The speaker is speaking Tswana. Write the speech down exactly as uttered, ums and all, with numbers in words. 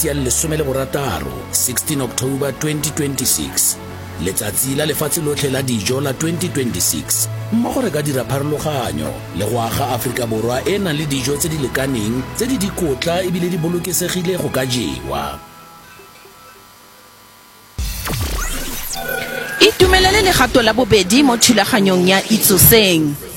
matsatsi a lesome le borataro sixteen October twenty twenty-six, letsatsi la lefatshe lotlhe la dijo la twenty twenty-six, mmogo re ka dira pharologanyo le go aga Aforika Borwa e nang le dijo tse di lekaneng tse di dikotla ebile di bolokesegile go ka jewa. Itumelele legato la bobedi mo thulaganyong ya Itsoseng.